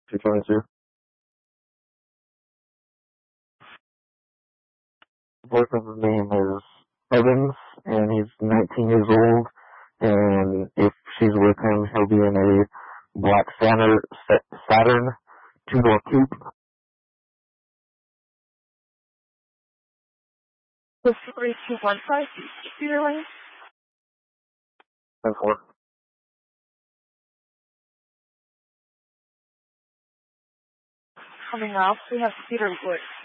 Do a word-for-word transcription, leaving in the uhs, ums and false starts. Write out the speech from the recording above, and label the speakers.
Speaker 1: two twenty-two. Boyfriend's name is Evans, and he's nineteen years old, and if she's with him, he'll be in a black Saturn, Saturn two-door coupe.
Speaker 2: The three two one five, Cedar Lane.
Speaker 1: ten four.
Speaker 2: Coming off, we have Cedar Wood.